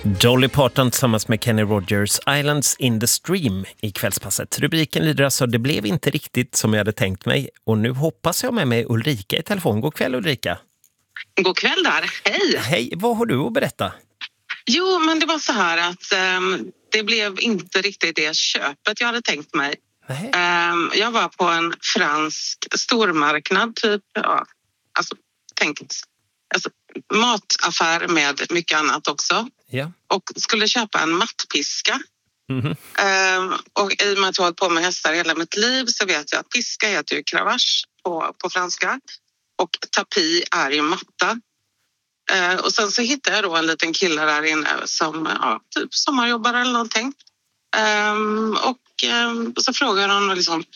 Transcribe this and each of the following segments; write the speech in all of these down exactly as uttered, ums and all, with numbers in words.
Dolly Parton tillsammans med Kenny Rogers, Islands in the Stream i kvällspasset. Rubriken lyder alltså: det blev inte riktigt som jag hade tänkt mig. Och nu hoppas jag med mig Ulrika i telefon. God kväll Ulrika. God kväll där, hej. Hej, vad har du att berätta? Jo, men det var så här att um, det blev inte riktigt det köpet jag hade tänkt mig. Um, jag var på en fransk stormarknad typ, ja, alltså tänkt, alltså mataffär med mycket annat också. Ja. Och skulle köpa en mattpiska. Mm-hmm. Um, och i och med att jag har hållit på med hästar hela mitt liv så vet jag att piska heter ju cravache på, på franska. Och tapi är ju matta. Uh, och sen så hittade jag då en liten kille där inne som ja, typ sommarjobbare eller någonting. Um, och um, så frågade han liksom,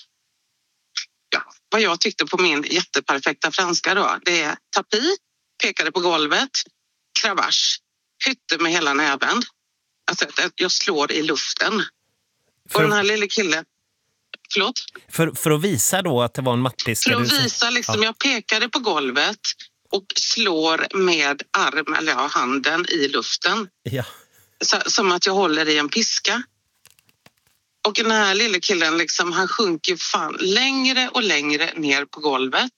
ja, vad jag tyckte på min jätteperfekta franska då. Det är tapi, pekade på golvet, cravache, hytte med hela näven. Alltså jag slår i luften. För, och den här lilla killen, förlåt? För, för att visa då att det var en mattpiska? För att visa liksom, ja. Jag pekade på golvet och slår med arm eller ja, handen i luften. Ja. Så, som att jag håller i en piska. Och den här lilla killen liksom, han sjunker fan längre och längre ner på golvet.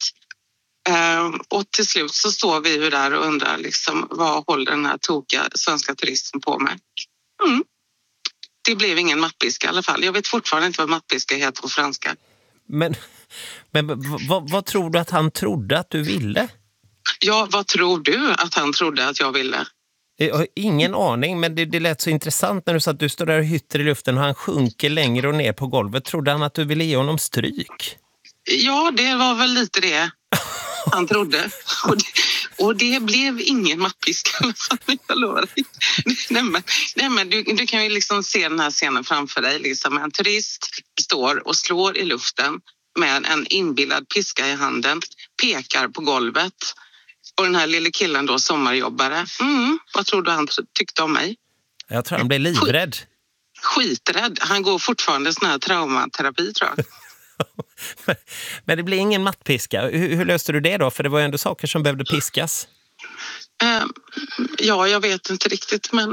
Um, och till slut så står vi ju där och undrar liksom, vad håller den här tokiga svenska turisten på med? Mm. Det blev ingen mattpiska i alla fall. Jag vet fortfarande inte vad mattpiska heter på franska. Men, men vad, vad tror du att han trodde att du ville? Ja, vad tror du att han trodde att jag ville? Jag har ingen aning, men det, det lät så intressant när du sa att du står där och hytter i luften och han sjunker längre och ner på golvet. Trodde han att du ville ge honom stryk? Ja, det var väl lite det han trodde. Och det, och det blev ingen mattpiska i alla fall, jag lovar dig. Nej, men, nej, men du, du kan ju liksom se den här scenen framför dig. Liksom en turist står och slår i luften med en inbillad piska i handen, pekar på golvet. Och den här lilla killen då, sommarjobbare. Mm, vad tror du han tyckte om mig? Jag tror han blev livrädd. Skiträdd. Han går fortfarande sån här traumaterapi, tror jag. Men det blir ingen mattpiska. Hur, hur löste du det då? För det var ju ändå saker som behövde piskas. Uh, ja, jag vet inte riktigt. Men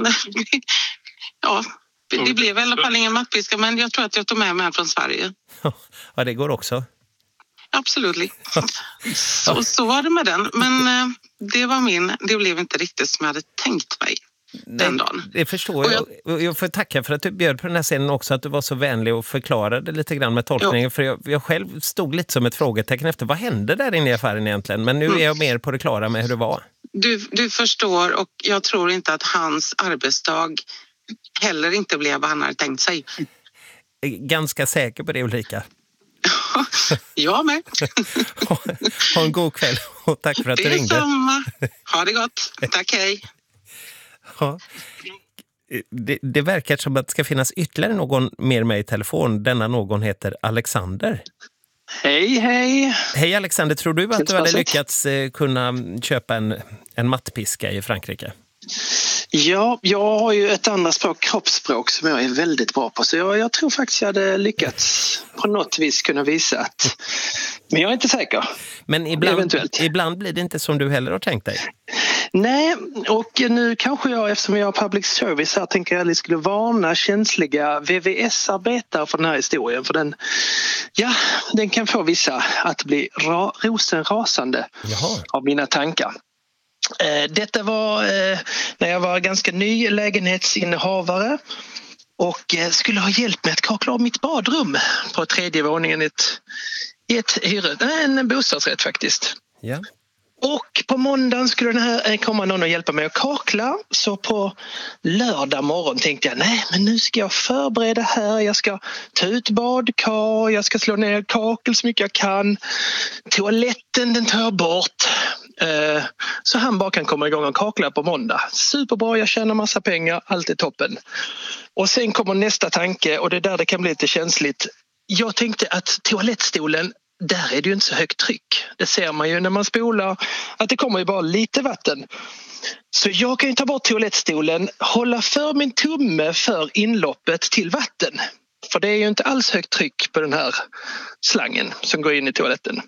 ja, det blev i alla fall ingen mattpiska. Men jag tror att jag tog med mig från Sverige. Ja, det går också. Absolut. Så, så var det med den. Men uh, det var min. Det blev inte riktigt som jag hade tänkt mig. Den dagen. Det förstår jag. jag. Jag får tacka för att du bjöd på den här scenen också, att du var så vänlig och förklarade lite grann med tolkningen. Jo. För jag, jag själv stod lite som ett frågetecken efter vad hände där inne i affären egentligen. Men nu mm. är jag mer på det klara med hur det var. Du, du förstår, och jag tror inte att hans arbetsdag heller inte blev vad han hade tänkt sig. Ganska säker på det, Ulrika. Jag med. ha, ha en god kväll och tack för att det du ringde. Det är samma. Ha det gott. Tack, hej. Ja. Det, det verkar som att det ska finnas ytterligare någon mer med i telefon. Denna någon heter Alexander. Hej, hej. Hej Alexander, tror du att du hade lyckats eh, kunna köpa en, en mattpiska i Frankrike? Ja, jag har ju ett annat språk, kroppsspråk, som jag är väldigt bra på. Så jag, jag tror faktiskt jag hade lyckats på något vis kunna visa att... Men jag är inte säker. Men ibland, ibland blir det inte som du heller har tänkt dig. Nej, och nu kanske jag, eftersom jag har public service här, tänker jag att jag skulle varna känsliga V V S-arbetare för den här historien. För den, ja, den kan få vissa att bli ra, rosenrasande Jaha. av mina tankar. Eh, detta var eh, när jag var ganska ny lägenhetsinnehavare och eh, skulle ha hjälp med att kakla av mitt badrum på tredje våningen i ett, i ett hyre, en bostadsrätt faktiskt. Ja. Och på måndagen skulle den här komma någon och hjälpa mig att kakla. Så på lördag morgon tänkte jag, nej men nu ska jag förbereda här. Jag ska ta ut badkar, jag ska slå ner kakel så mycket jag kan. Toaletten, den tar jag bort. Eh, så han bara kan komma igång och kakla på måndag. Superbra, jag tjänar massa pengar, allt är toppen. Och sen kommer nästa tanke, och det är där det kan bli lite känsligt. Jag tänkte att toalettstolen, där är det ju inte så högt tryck. Det ser man ju när man spolar, att det kommer ju bara lite vatten. Så jag kan ju ta bort toalettstolen, hålla för min tumme för inloppet till vatten. För det är ju inte alls högt tryck på den här slangen som går in i toaletten.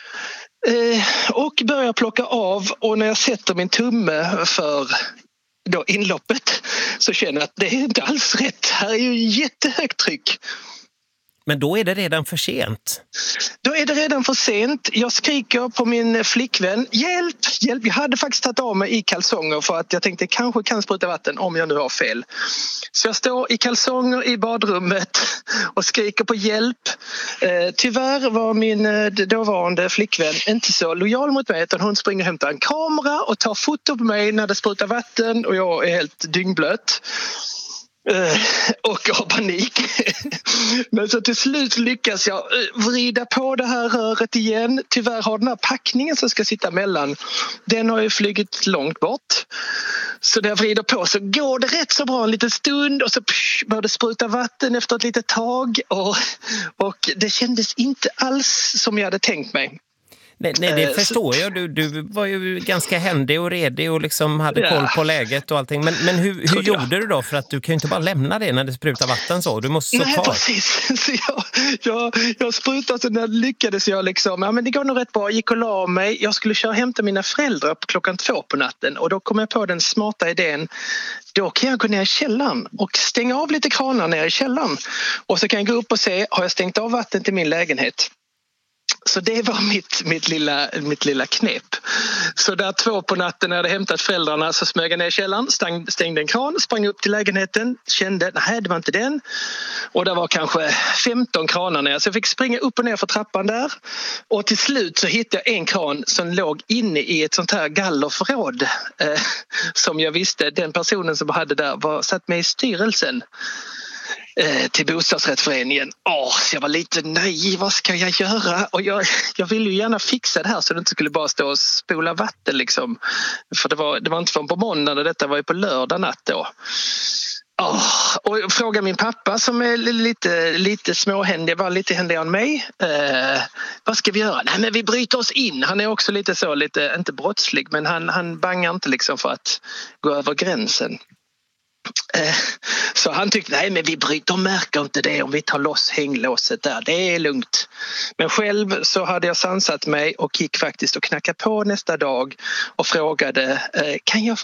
Eh, och börjar plocka av, och när jag sätter min tumme för då inloppet så känner jag att det är inte alls rätt. Här är ju jättehögt tryck. Men då är det redan för sent. Då är det redan för sent. Jag skriker på min flickvän. Hjälp, hjälp. Jag hade faktiskt tagit av mig i kalsonger för att jag tänkte jag kanske kan spruta vatten om jag nu har fel. Så jag står i kalsonger i badrummet och skriker på hjälp. Eh, tyvärr var min eh, dåvarande flickvän inte så lojal mot mig utan hon springer och hämtar en kamera och tar foto på mig när det sprutar vatten och jag är helt dyngblöt. Uh, och har panik. Men så till slut lyckas jag vrida på det här röret igen. Tyvärr har den här packningen som ska sitta mellan, den har ju flugit långt bort. Så när jag vrider på så går det rätt så bra en liten stund och så psh, började det spruta vatten efter ett litet tag och, och det kändes inte alls som jag hade tänkt mig. Nej, nej, det förstår jag. Du, du var ju ganska händig och redig och liksom hade ja. koll på läget och allting. Men, men hur, hur gjorde du då? För att du kan ju inte bara lämna det när det sprutar vatten så. Du måste stå nej, kvar. Precis. Så jag, jag, jag sprutade så när lyckades jag liksom. Ja, men det går nog rätt bra. Jag gick och la mig. Jag skulle köra hem till mina föräldrar på klockan två på natten. Och då kom jag på den smarta idén. Då kan jag gå ner i källaren och stänga av lite kranar ner i källaren. Och så kan jag gå upp och se, har jag stängt av vatten till min lägenhet? Så det var mitt, mitt, lilla, mitt lilla knep. Så där två på natten när jag hade hämtat föräldrarna så smög jag ner i källaren, stäng, stängde en kran, sprang upp till lägenheten, kände, nej det var inte den. Och det var kanske femton kranar ner så jag fick springa upp och ner för trappan där. Och till slut så hittade jag en kran som låg inne i ett sånt här gallerförråd. Eh, som jag visste, den personen som hade där var satt med i styrelsen. Till bostadsrättsföreningen. Åh, så jag var lite naiv, vad ska jag göra? Och jag, jag ville ju gärna fixa det här så det inte skulle bara stå och spola vatten liksom. För det var, det var inte från på måndag, detta var ju på lördag natt då. Oh, och jag frågade min pappa som är lite, lite småhändig, var lite händigare än mig. Eh, vad ska vi göra? Nej men vi bryter oss in. Han är också lite så, lite, inte brottslig men han, han bangar inte liksom för att gå över gränsen. Så han tyckte, nej men vi bryter, de märker inte det om vi tar loss hänglåset där, det är lugnt. Men själv så hade jag sansat mig och gick faktiskt och knackade på nästa dag och frågade, kan jag